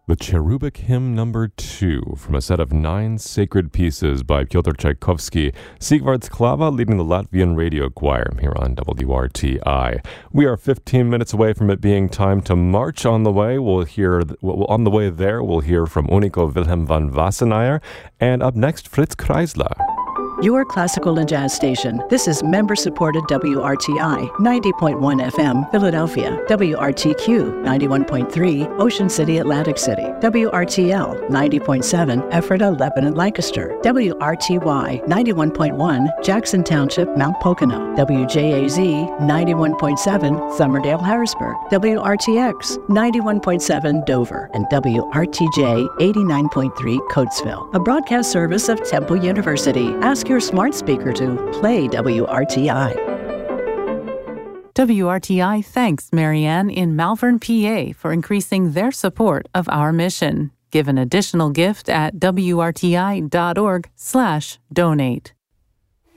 The Cherubic Hymn Number 2 from a set of 9 sacred pieces by Pyotr Tchaikovsky. Sigvard Sklava leading the Latvian radio choir here on WRTI. We are 15 minutes away from it being time to march. On the way, we'll hear from Unico Wilhelm van Wassenaar, and up next, Fritz Kreisler. Your classical and jazz station. This is member-supported WRTI, 90.1 FM, Philadelphia. WRTQ, 91.3, Ocean City, Atlantic City. WRTL, 90.7, Ephrata, Lebanon, Lancaster. WRTY, 91.1, Jackson Township, Mount Pocono. WJAZ, 91.7, Summerdale, Harrisburg. WRTX, 91.7, Dover. And WRTJ, 89.3, Coatesville. A broadcast service of Temple University. Ask your smart speaker to play WRTI. WRTI thanks Marianne in Malvern, PA for increasing their support of our mission. Give an additional gift at WRTI.org/donate.